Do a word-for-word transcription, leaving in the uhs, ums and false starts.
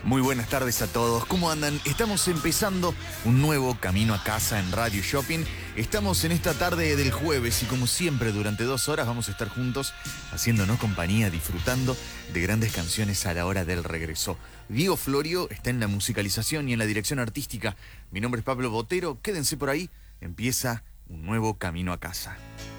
Muy buenas tardes a todos, ¿cómo andan? Estamos empezando un nuevo Camino a Casa en Radio Shopping. Estamos en esta tarde del jueves y como siempre durante dos horas vamos a estar juntos haciéndonos compañía, disfrutando de grandes canciones a la hora del regreso. Diego Florio está en la musicalización y en la dirección artística. Mi nombre es Pablo Botero, quédense por ahí, empieza un nuevo Camino a Casa.